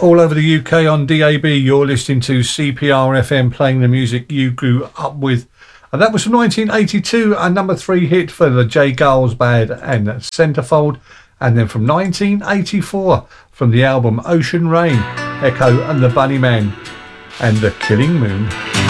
all over the UK on DAB. You're listening to CPR FM, playing the music you grew up with. And that was from 1982, a number 3 hit for the J. Giles Band and Centerfold. And then from 1984, from the album Ocean Rain, Echo and the Bunnymen and the Killing Moon.